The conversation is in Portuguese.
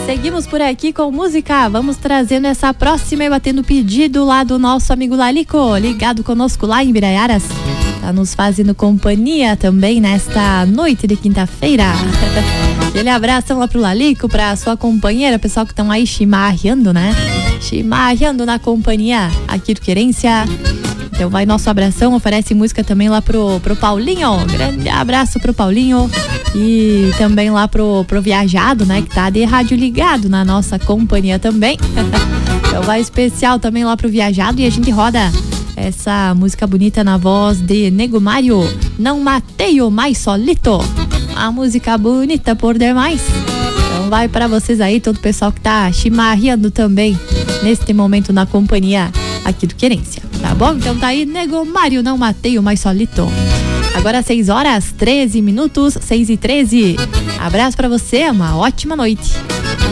Seguimos por aqui com música. Vamos trazendo essa próxima e batendo pedido lá do nosso amigo Lalico, ligado conosco lá em Biraiaras. Tá nos fazendo companhia também nesta noite de quinta-feira. Aquele abração lá pro Lalico, pra sua companheira, pessoal que estão aí chimarreando, né? Chimarreando na companhia aqui do Querência. Então vai nosso abração, oferece música também lá pro Paulinho. Grande abraço pro Paulinho. E também lá pro Viajado, né? Que tá de rádio ligado na nossa companhia também. Então vai especial também lá pro Viajado. E a gente roda essa música bonita na voz de Nego Mário. Não matei o mais solito. A música bonita por demais. Então vai pra vocês aí, todo o pessoal que tá chimarreando também neste momento na companhia aqui do Querência. Tá bom? Então tá aí, Nego Mário, não matei o mais solito. Agora 6 horas 13 minutos, 6h13. Abraço pra você, uma ótima noite.